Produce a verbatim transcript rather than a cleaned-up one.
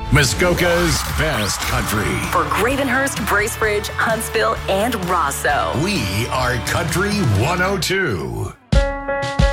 Muskoka's best country. For Gravenhurst, Bracebridge, Huntsville, and Rosso. We are Country one oh two.